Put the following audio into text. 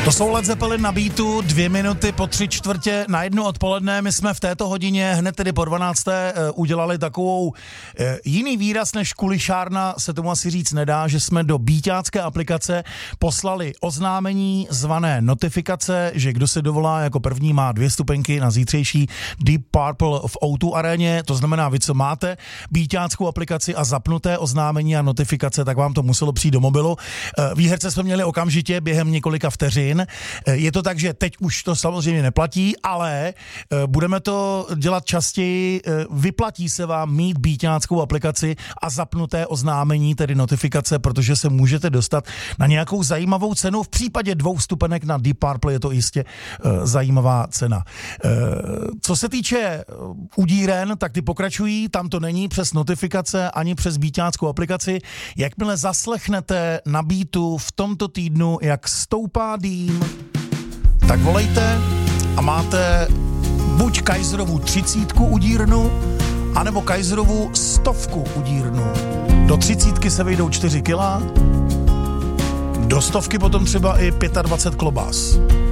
To jsou Led Zeppelin na beatu, 2 minuty po 3/4 na 1 odpoledne. My jsme v této hodině hned tedy po 12. udělali takovou jiný výraz než kulišárna, se tomu asi říct nedá, že jsme do beatácké aplikace poslali oznámení zvané notifikace, že kdo se dovolá jako první má 2 stupenky na zítřejší Deep Purple v O2 aréně. To znamená, vy co máte beatáckou aplikaci a zapnuté oznámení a notifikace, tak vám to muselo přijít do mobilu. Výherce jsme měli okamžitě během několika vteřin. Je to tak, že teď už to samozřejmě neplatí, ale budeme to dělat častěji. Vyplatí se vám mít beatáckou aplikaci a zapnuté oznámení, tedy notifikace, protože se můžete dostat na nějakou zajímavou cenu. V případě 2 stupenek na Deep Purple je to jistě zajímavá cena. Co se týče udíren, tak ty pokračují, tam to není přes notifikace ani přes beatáckou aplikaci. Jakmile zaslechnete na beatu v tomto týdnu, jak stoupá dým, tak volejte a máte buď Kaiserovu 30 udírnu, anebo Kaiserovu 100 udírnu. Do 30 se vejdou 4 kila, do 100 potom třeba i 25 klobás.